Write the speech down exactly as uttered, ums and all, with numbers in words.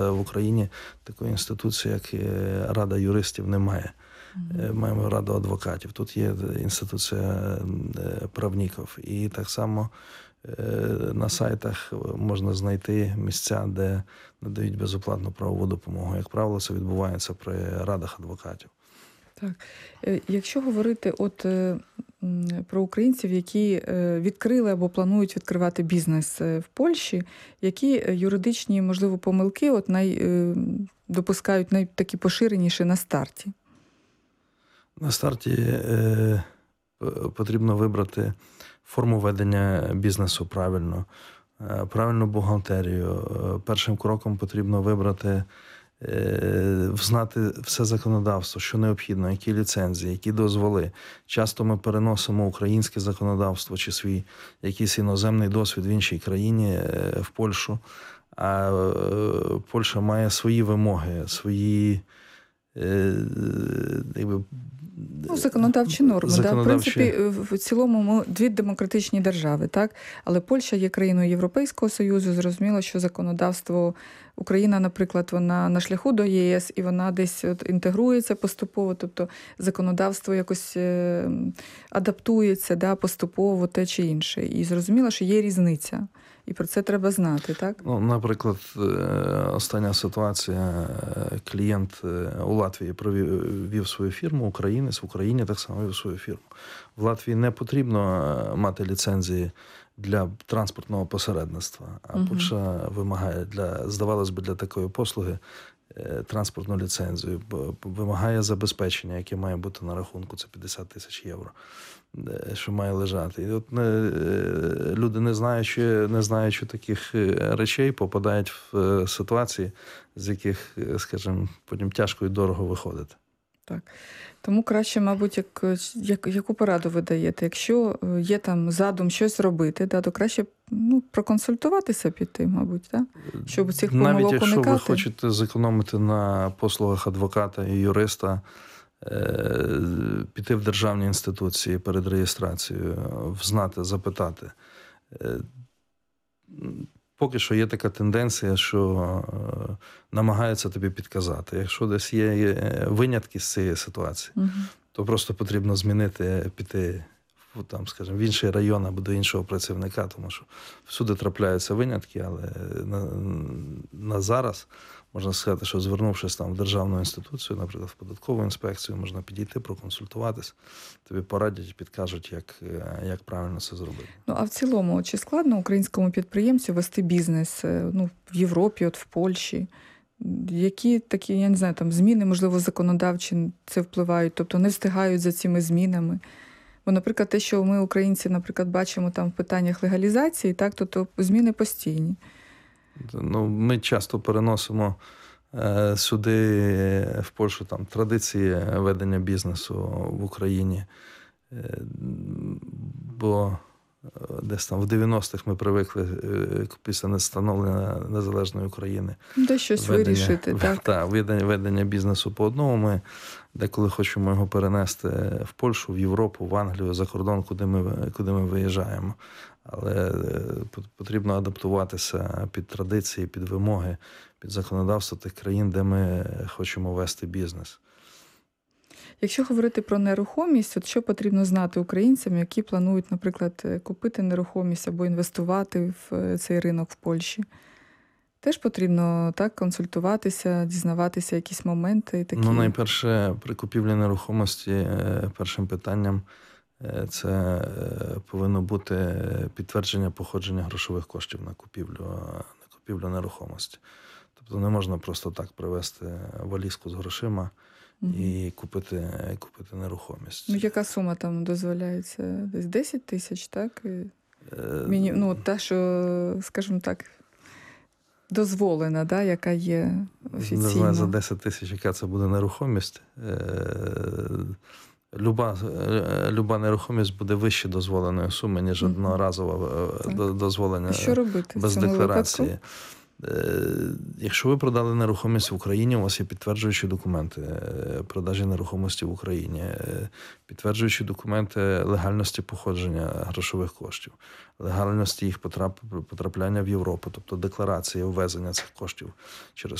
в Україні такої інституції, як Рада юристів, немає. Mm-hmm. Маємо Раду адвокатів. Тут є інституція правників. І так само на сайтах можна знайти місця, де надають безоплатну правову допомогу. Як правило, це відбувається при радах адвокатів. Так. Якщо говорити от про українців, які відкрили або планують відкривати бізнес в Польщі, які юридичні, можливо, помилки от най, допускають най, такі поширеніші на старті? На старті е, потрібно вибрати форму ведення бізнесу правильно, е, правильну бухгалтерію. Першим кроком потрібно вибрати, е, знати все законодавство, що необхідно, які ліцензії, які дозволи. Часто ми переносимо українське законодавство чи свій якийсь іноземний досвід в іншій країні, е, в Польщу, а е, Польща має свої вимоги, свої е, якби, Ну, законодавчі норми. Законодавчі... Да? В принципі, в цілому ми дві демократичні держави, так? Але Польща є країною Європейського Союзу. Зрозуміло, що законодавство Україна, наприклад, вона на шляху до ЄС, і вона десь от інтегрується поступово, тобто законодавство якось адаптується, да, поступово те чи інше. І зрозуміло, що є різниця. І про це треба знати, так? Ну, наприклад, остання ситуація. Клієнт у Латвії провів свою фірму, українець в Україні так само вів свою фірму. В Латвії не потрібно мати ліцензії для транспортного посередництва, а угу. Польща вимагає, для, здавалось би, для такої послуги транспортну ліцензію, вимагає забезпечення, яке має бути на рахунку, це п'ятдесят тисяч євро, що має лежати. І от не, люди, не знаючи, не знаючи таких речей, попадають в ситуації, з яких, скажімо, потім тяжко і дорого виходити. Так. Тому краще, мабуть, як, як, яку пораду ви даєте? Якщо є там задум щось робити, да, то краще ну, проконсультуватися піти, мабуть, да? Щоб цих помилок уникати. Навіть якщо ви хочете зекономити на послугах адвоката і юриста, піти в державні інституції перед реєстрацією, знати, запитати. Поки що є така тенденція, що намагаються тобі підказати. Якщо десь є винятки з цієї ситуації, угу. то просто потрібно змінити, піти там, скажімо, в інший район або до іншого працівника, тому що всюди трапляються винятки, але на, на зараз можна сказати, що звернувшись там в державну інституцію, наприклад, в податкову інспекцію, можна підійти, проконсультуватись, тобі порадять, підкажуть, як, як правильно це зробити. Ну, а в цілому, чи складно українському підприємцю вести бізнес ну, в Європі, от в Польщі? Які такі, я не знаю, там зміни, можливо, законодавчі це впливають, тобто не встигають за цими змінами? Бо, наприклад, те, що ми, українці, наприклад, бачимо там в питаннях легалізації, так, то, то зміни постійні. Ну, ми часто переносимо е, сюди, в Польщу, там, традиції ведення бізнесу в Україні. Е, бо десь там в дев'яностих ми привикли е, після встановлення незалежної України. Де щось ведення, вирішити, так? Так, ведення, ведення бізнесу по одному. Ми деколи хочемо його перенести в Польщу, в Європу, в Англію, за кордон, куди ми, куди ми виїжджаємо. Але потрібно адаптуватися під традиції, під вимоги, під законодавство тих країн, де ми хочемо вести бізнес. Якщо говорити про нерухомість, от що потрібно знати українцям, які планують, наприклад, купити нерухомість або інвестувати в цей ринок в Польщі? Теж потрібно так консультуватися, дізнаватися якісь моменти такі? Ну, найперше, при купівлі нерухомості першим питанням це повинно бути підтвердження походження грошових коштів на купівлю, на купівлю нерухомості. Тобто не можна просто так привезти валізку з грошима угу. і купити, купити нерухомість. Ну, яка сума там дозволяється? Десь десять тисяч, так? Міні... Ну, та, що, скажімо так, дозволена, да, яка є офіційно. Не знаю, за десять тисяч, яка це буде нерухомість. Люба, люба нерухомість буде вище дозволеної суми, ніж одноразове так. дозволення що робити без декларації. Випадку? Якщо ви продали нерухомість в Україні, у вас є підтверджуючі документи продажі нерухомості в Україні, підтверджуючі документи легальності походження грошових коштів, легальності їх потрапляння в Європу, тобто декларація ввезення цих коштів через